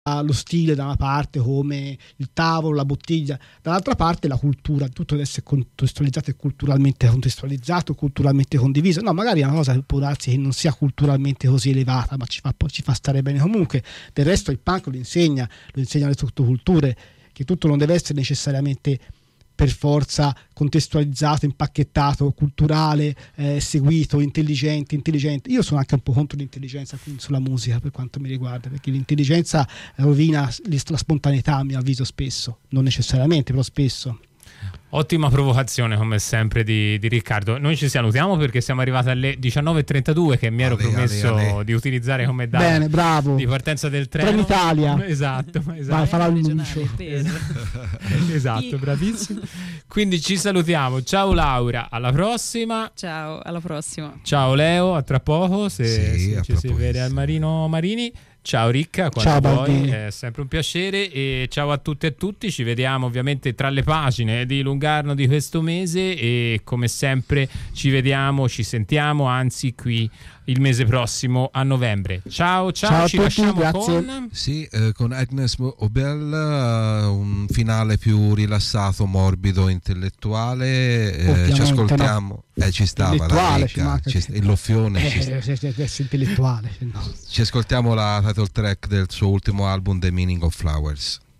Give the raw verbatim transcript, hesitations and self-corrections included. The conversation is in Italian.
lo stile da una parte, come il tavolo, la bottiglia, dall'altra parte la cultura, tutto deve essere contestualizzato e culturalmente contestualizzato, culturalmente condiviso. No, magari è una cosa che può darsi che non sia culturalmente così elevata, ma ci fa, ci fa stare bene comunque. Del resto il punk lo insegna, lo insegna le sottoculture, che tutto non deve essere necessariamente per forza contestualizzato, impacchettato, culturale, eh, seguito, intelligente, intelligente. Io sono anche un po' contro l'intelligenza sulla musica per quanto mi riguarda, perché l'intelligenza rovina la spontaneità, a mio avviso, spesso, non necessariamente, però spesso. Ottima provocazione come sempre di, di Riccardo. Noi ci salutiamo perché siamo arrivati alle diciannove e trentadue che mi ero ale, promesso ale, ale. di utilizzare come data. Bene, bravo. Di partenza del treno. Trenitalia. Esatto, esatto. Vai, farà l'annuncio. Esatto, bravissimo. Quindi ci salutiamo. Ciao Laura, alla prossima. Ciao, alla prossima. Ciao Leo, a tra poco se, sì, se ci si vede al Marino Marini. Ciao Ricca, quando ciao, vuoi, Baldini. È sempre un piacere e ciao a tutti e a tutti, ci vediamo ovviamente tra le pagine di Lungarno di questo mese e come sempre ci vediamo, ci sentiamo, anzi qui il mese prossimo a novembre. Ciao ciao, ciao ci tutti, lasciamo grazie. con sì, eh, con Agnes Obel, uh, un finale più rilassato, morbido, intellettuale. Eh, ci ascoltiamo. No. Eh, ci stava intellettuale, la ci manca, ci, il loffione. Eh, ci sta... se, se, se intellettuale. No. Ci ascoltiamo la title track del suo ultimo album, The Meaning of Flowers.